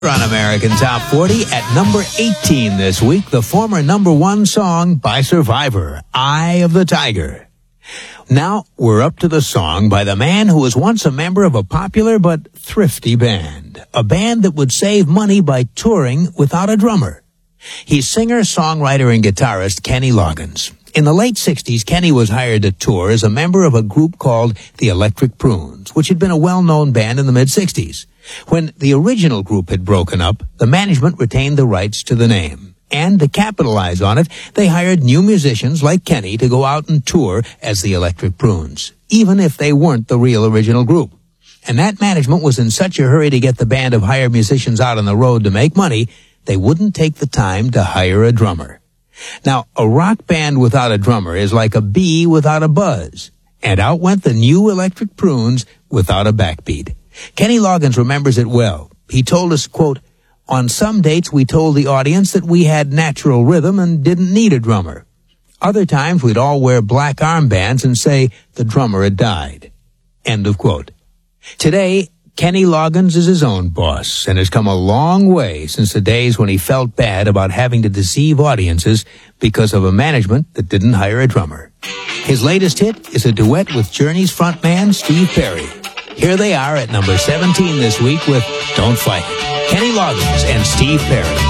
On American Top 40 at number 18 this week, the former number one song by Survivor, Eye of the Tiger. Now we're up to the song by the man who was once a member of a popular but thrifty band, a band that would save money by touring without a drummer. He's singer, songwriter, and guitarist Kenny Loggins. In the late 60s, Kenny was hired to tour as a member of a group called the Electric Prunes, which had been a well-known band in the mid-60s. When the original group had broken up, the management retained the rights to the name. And to capitalize on it, they hired new musicians like Kenny to go out and tour as the Electric Prunes, even if they weren't the real original group. And that management was in such a hurry to get the band of hired musicians out on the road to make money, they wouldn't take the time to hire a drummer. Now, a rock band without a drummer is like a bee without a buzz. And out went the new Electric Prunes without a backbeat. Kenny Loggins remembers it well. He told us, quote, "On some dates we told the audience that we had natural rhythm and didn't need a drummer. Other times we'd all wear black armbands and say the drummer had died." End of quote. Today, Kenny Loggins is his own boss and has come a long way since the days when he felt bad about having to deceive audiences because of a management that didn't hire a drummer. His latest hit is a duet with Journey's frontman Steve Perry. Here they are at number 17 this week with Don't Fight It. Kenny Loggins and Steve Perry.